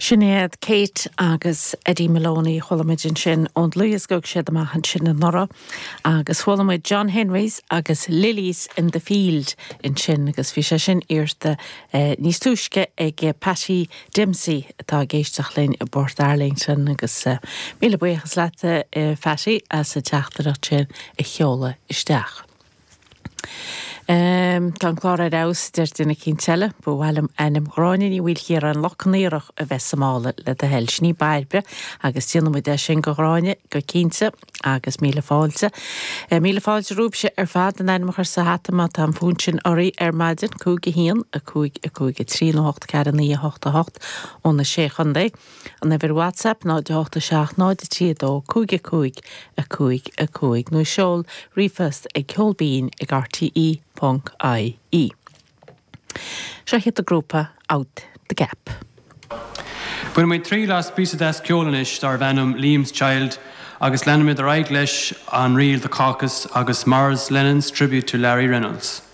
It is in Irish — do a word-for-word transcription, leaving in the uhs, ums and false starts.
Sinead Kate agus Eddie Maloney cholamid sin ond Louis gog siad amachan sin an nora agus cholamid John Henrys agus Lilies in the Field in sin agus fi sé sin irte uh, níos túisce ag Patty Dempsey atá géisteach linn i Bord Arlington agus uh, míle buchas lete uh, Fatty as a teachtarach sin i cheola isteach. Um, Tá chlárad aus der duna cín teile bu bhfuilm ennim gráinin í bhfuil chéar an lochnaíireach a bheith Somála le a hell sní bairbe agus tíanam mu de sin go gráine go cínte agus míle fáilte. Uh, míle fáilte rúbse ar fad an enimachar sa hatama tá an fúnsin orí ar maidin cúige hían a cúig a cúige trí hocht cear ní hocht a hocht óna sé chundé an efir WhatsApp ná de hocht a seach ná de tí dó cúige cúig a cúig a cúig nó seol rifast ag ceolbín ag R T E Punk I E. Seo hit the grúpa Out the Gap. When we three last piece of das ceolanish dar bhanum Liam's Child agus lenimid the right leis an real the caucus agus Mars Lennon's tribute to Larry Reynolds.